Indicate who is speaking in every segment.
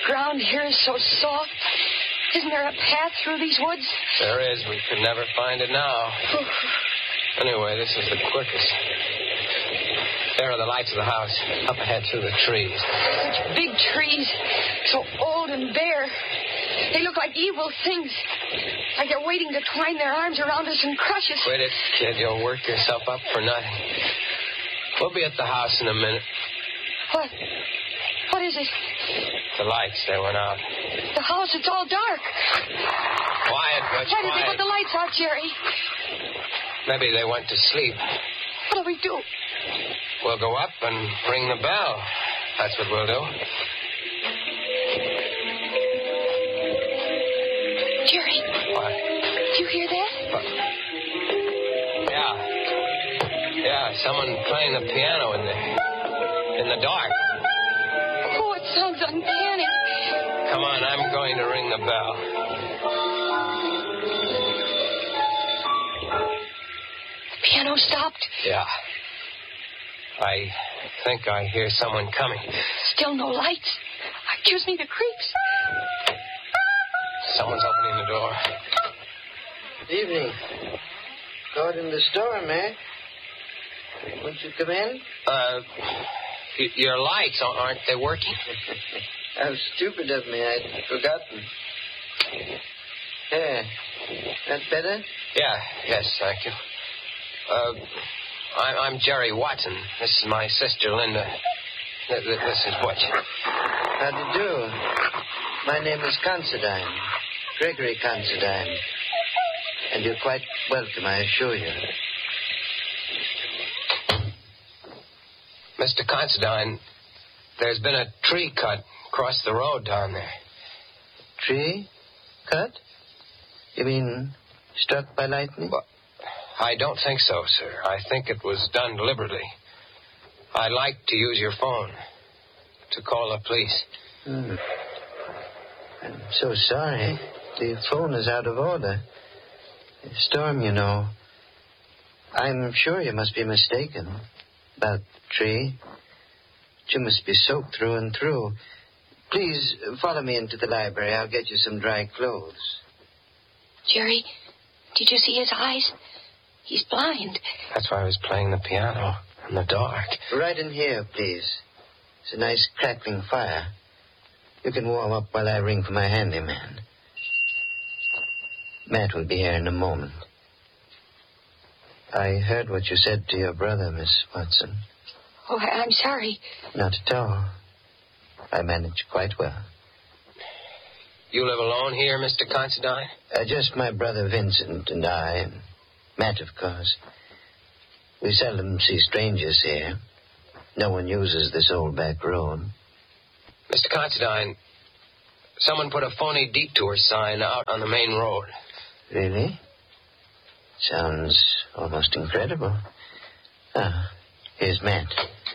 Speaker 1: ground here is so soft. Isn't there a path through these woods?
Speaker 2: There is. We could never find it now. Anyway, this is the quickest. There are the lights of the house, up ahead through the trees.
Speaker 1: Such big trees, so old and bare. They look like evil things. Like they're waiting to twine their arms around us and crush us.
Speaker 2: Quit it, kid. You'll work yourself up for nothing. We'll be at the house in a minute.
Speaker 1: What? What is it?
Speaker 2: The lights, they went out.
Speaker 1: The house, it's all dark.
Speaker 2: Quiet, Butch,
Speaker 1: Why did they
Speaker 2: quiet.
Speaker 1: put the lights out, Jerry?
Speaker 2: Maybe they went to sleep.
Speaker 1: What'll we do?
Speaker 2: We'll go up and ring the bell. That's what we'll do.
Speaker 1: Jerry.
Speaker 2: What?
Speaker 1: Do you hear that?
Speaker 2: What? Yeah, someone playing the piano in the dark.
Speaker 1: Oh, it sounds uncanny.
Speaker 2: Come on, I'm going to ring the bell.
Speaker 1: The piano stopped.
Speaker 2: Yeah. I think I hear someone coming.
Speaker 1: Still no lights. Gives me the creeps.
Speaker 2: Someone's opening the door.
Speaker 3: Good evening. Caught in the storm, eh? Won't you come in?
Speaker 2: Your lights, aren't they working?
Speaker 3: How stupid of me. I'd forgotten. There. That better?
Speaker 2: Yeah, yes, thank you. I'm Jerry Watson. This is my sister, Linda. This is Butch.
Speaker 3: How do you do? My name is Considine. Gregory Considine. And you're quite welcome, I assure you.
Speaker 2: Mr. Considine, there's been a tree cut across the road down there.
Speaker 3: Tree? Cut? You mean struck by lightning?
Speaker 2: Well, I don't think so, sir. I think it was done deliberately. I'd like to use your phone to call the police.
Speaker 3: I'm so sorry. The phone is out of order. The storm, you know. I'm sure you must be mistaken about the tree. You must be soaked through and through. Please, follow me into the library. I'll get you some dry clothes.
Speaker 1: Jerry, did you see his eyes? He's blind.
Speaker 2: That's why I was playing the piano in the dark.
Speaker 3: Right in here, please. It's a nice crackling fire. You can warm up while I ring for my handyman. Matt will be here in a moment. I heard what you said to your brother, Miss Watson.
Speaker 1: Oh, I'm sorry.
Speaker 3: Not at all. I manage quite well.
Speaker 2: You live alone here, Mr. Considine?
Speaker 3: Just my brother Vincent and I, and Matt, of course. We seldom see strangers here. No one uses this old back road.
Speaker 2: Mr. Considine, someone put a phony detour sign out on the main road.
Speaker 3: Really? Sounds almost incredible. Ah, here's Matt.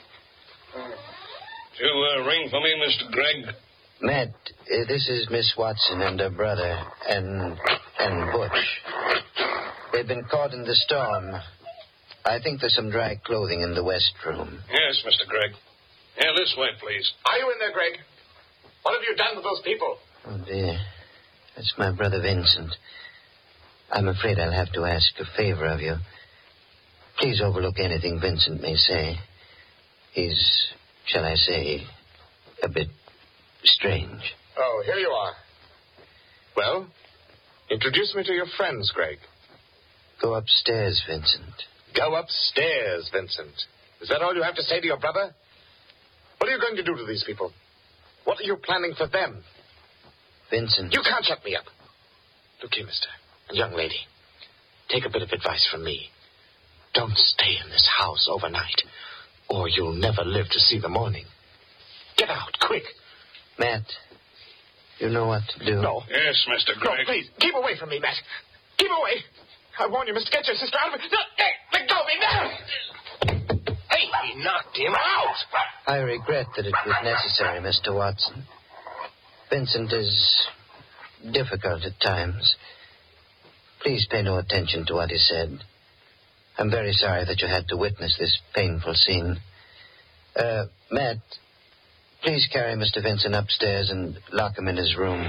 Speaker 4: You ring for me, Mr. Gregg?
Speaker 3: Matt, this is Miss Watson and her brother, and Butch. They've been caught in the storm. I think there's some dry clothing in the west room.
Speaker 4: Yes, Mr. Gregg. Yeah, this way, please.
Speaker 5: Are you in there, Greg? What have you done with those people?
Speaker 3: Oh, dear. That's my brother Vincent. I'm afraid I'll have to ask a favor of you. Please overlook anything Vincent may say. He's, shall I say, a bit strange.
Speaker 5: Oh, here you are. Well, introduce me to your friends, Greg.
Speaker 3: Go upstairs, Vincent.
Speaker 5: Go upstairs, Vincent. Is that all you have to say to your brother? What are you going to do to these people? What are you planning for them?
Speaker 3: Vincent.
Speaker 5: You can't shut me up. Look here, mister. And young lady. Take a bit of advice from me. Don't stay in this house overnight, or you'll never live to see the morning. Get out, quick.
Speaker 3: Matt, you know what to do.
Speaker 5: No.
Speaker 4: Yes, Mr. Gregg.
Speaker 5: No, please, keep away from me, Matt. Keep away. I warn you, mister, get your sister out of it. No, hey, let go of me, Matt.
Speaker 2: Hey, he knocked him out.
Speaker 3: I regret that it was necessary, Mr. Watson. Vincent is difficult at times. Please pay no attention to what he said. I'm very sorry that you had to witness this painful scene. Matt, Please carry Mr. Vincent upstairs and lock him in his room.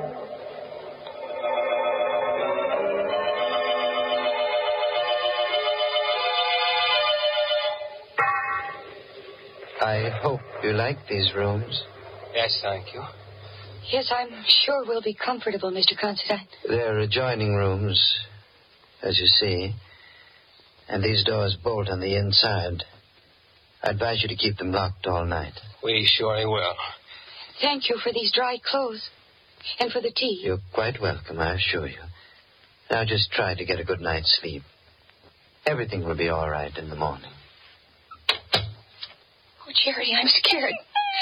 Speaker 3: I hope you like these rooms.
Speaker 2: Yes, thank you.
Speaker 1: Yes, I'm sure we'll be comfortable, Mr. Considine.
Speaker 3: They're adjoining rooms, as you see. And these doors bolt on the inside. I advise you to keep them locked all night.
Speaker 2: We surely will.
Speaker 1: Thank you for these dry clothes. And for the tea.
Speaker 3: You're quite welcome, I assure you. Now just try to get a good night's sleep. Everything will be all right in the morning.
Speaker 1: Oh, Jerry, I'm scared.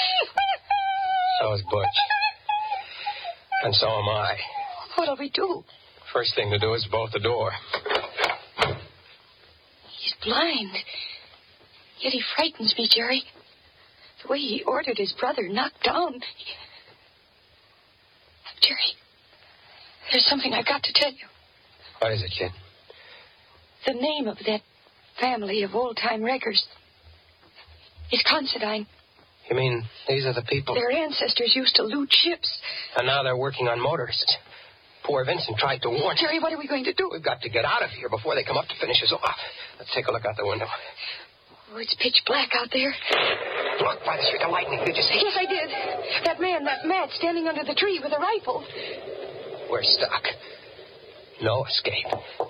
Speaker 2: So is Butch. And so am I.
Speaker 1: What'll we do?
Speaker 2: First thing to do is bolt the door.
Speaker 1: He's blind. Yet he frightens me, Jerry. The way he ordered his brother knocked down. Jerry, there's something I've got to tell you.
Speaker 2: What is it, kid?
Speaker 1: The name of that family of old-time wreckers is Considine.
Speaker 2: You mean these are the people?
Speaker 1: Their ancestors used to loot ships.
Speaker 2: And now they're working on motorists. Poor Vincent tried to warn
Speaker 1: Jerry, what are we going to do?
Speaker 2: We've got to get out of here before they come up to finish us off. Let's take a look out the window.
Speaker 1: Oh, it's pitch black out there.
Speaker 2: Look, by the streak of lightning. Did you see?
Speaker 1: Yes, I did. That man, that Matt, standing under the tree with a rifle.
Speaker 2: We're stuck. No escape.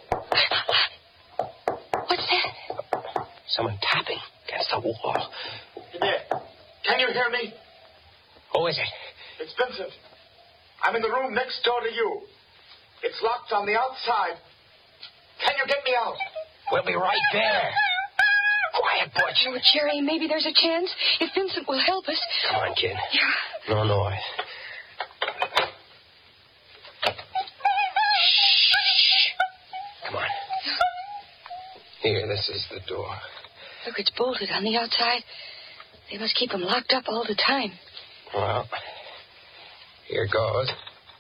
Speaker 1: What's that?
Speaker 2: Someone tapping against the wall.
Speaker 5: There. Can you hear me?
Speaker 2: Who is it?
Speaker 5: It's Vincent. I'm in the room next door to you. It's locked on the outside. Can you get me out?
Speaker 2: We'll be right there. Quiet, Butch.
Speaker 1: Oh, Jerry, maybe there's a chance if Vincent will help us.
Speaker 2: Come on, kid.
Speaker 1: Yeah.
Speaker 2: No noise. Shh. Come on. Here, this is the door.
Speaker 1: Look, it's bolted on the outside. They must keep them locked up all the time.
Speaker 2: Well, here goes.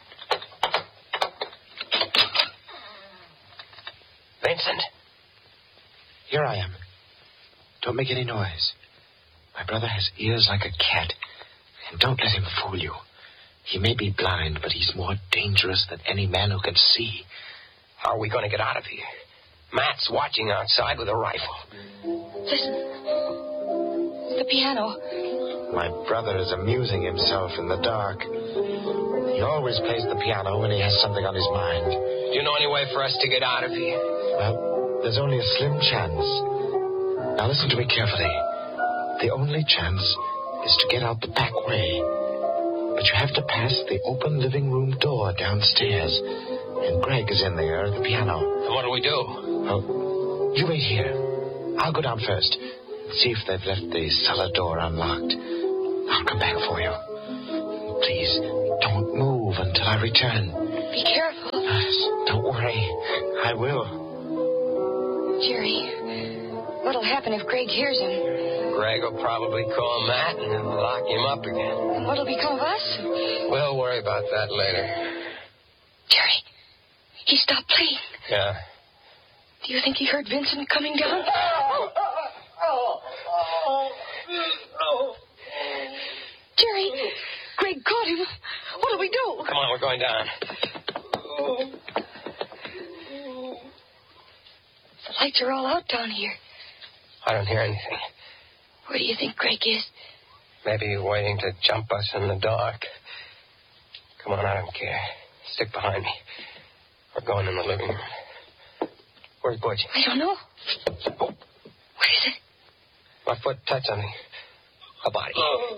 Speaker 2: Vincent.
Speaker 5: Here I am. Don't make any noise. My brother has ears like a cat. And don't let him fool you. He may be blind, but he's more dangerous than any man who can see.
Speaker 2: How are we going to get out of here? Matt's watching outside with a rifle.
Speaker 1: Listen. The piano.
Speaker 5: My brother is amusing himself in the dark. He always plays the piano when he has something on his mind.
Speaker 2: Do you know any way for us to get out of here?
Speaker 5: Well, there's only a slim chance. Now listen to me carefully. The only chance is to get out the back way. But you have to pass the open living room door downstairs. And Greg is in there at the piano.
Speaker 2: And what do we do?
Speaker 5: Oh, you wait here. I'll go down first and see if they've left the cellar door unlocked. I'll come back for you. Please, don't move until I return.
Speaker 1: Be careful.
Speaker 5: Yes, don't worry. I will.
Speaker 1: Jerry, what'll happen if Greg hears him?
Speaker 2: Greg will probably call Matt and lock him up again.
Speaker 1: And what'll become of us?
Speaker 2: We'll worry about that later.
Speaker 1: Jerry, he stopped playing.
Speaker 2: Yeah.
Speaker 1: Do you think he heard Vincent coming down? Jerry, Greg caught him. What'll we do?
Speaker 2: Come on, we're going down.
Speaker 1: The lights are all out down here.
Speaker 2: I don't hear anything.
Speaker 1: Where do you think Greg is?
Speaker 2: Maybe waiting to jump us in the dark. Come on, I don't care. Stick behind me. We're going in the living room. Where's Butch?
Speaker 1: I don't know. What is it?
Speaker 2: My foot touched on a body.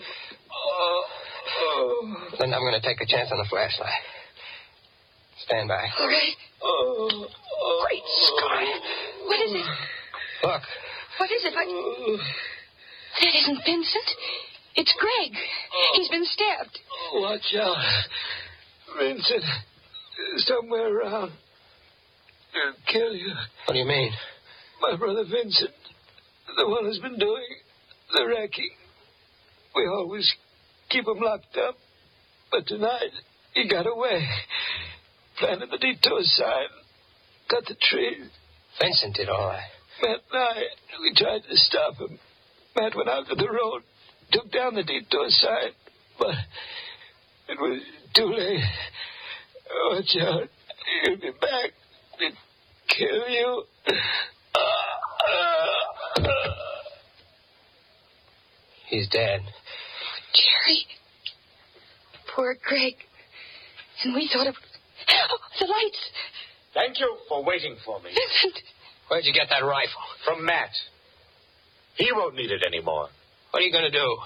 Speaker 2: Then I'm going to take a chance on the flashlight. Stand by.
Speaker 1: All right.
Speaker 2: Great Scott.
Speaker 1: What is it?
Speaker 2: Look.
Speaker 1: What is it? That isn't Vincent. It's Greg. He's been stabbed.
Speaker 6: Watch out. Vincent is somewhere around. He'll kill you.
Speaker 2: What do you mean?
Speaker 6: My brother Vincent, the one who's been doing the wrecking. We always keep him locked up. But tonight, he got away. Planted the detour sign. Cut the tree.
Speaker 2: Vincent did all that.
Speaker 6: Matt and I, we tried to stop him. Matt went out to the road. took down the detour sign, but it was too late. Watch out. He'll be back to kill you.
Speaker 2: He's dead.
Speaker 1: Jerry. Poor Greg. And we thought it... Oh, the lights.
Speaker 5: Thank you for waiting for me.
Speaker 1: Vincent.
Speaker 2: Where'd you get that rifle?
Speaker 5: From Matt. He won't need it anymore.
Speaker 2: What are you going to do?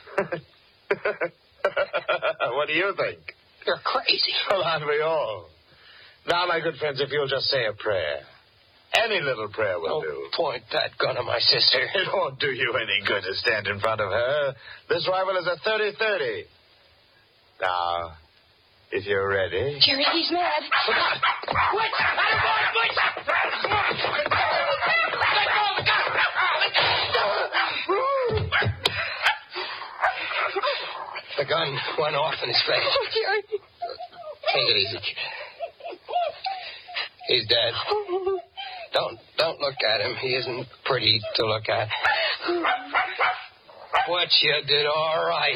Speaker 5: What do you think?
Speaker 2: You're crazy.
Speaker 5: Well, aren't we all? Now, my good friends, if you'll just say a prayer. Any little prayer will do.
Speaker 2: Point that gun at my sister.
Speaker 5: It won't do you any good to stand in front of her. This rifle is a 30-30. Now, if you're ready...
Speaker 1: Jerry, he's mad.
Speaker 2: The gun went off in his face.
Speaker 1: Oh, Jerry.
Speaker 2: Take it easy, kid. He's dead. Don't look at him. He isn't pretty to look at. What you did all right.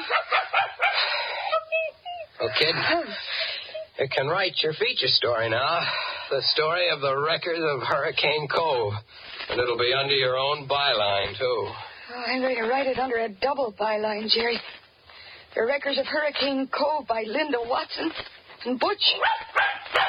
Speaker 2: Well, kid, you can write your feature story now. The story of the wreckers of Hurricane Cove. And it'll be under your own byline, too.
Speaker 1: Oh, I'm going to write it under a double byline, Jerry. The Wreckers of Hurricane Cove by Linda Watson and Butch.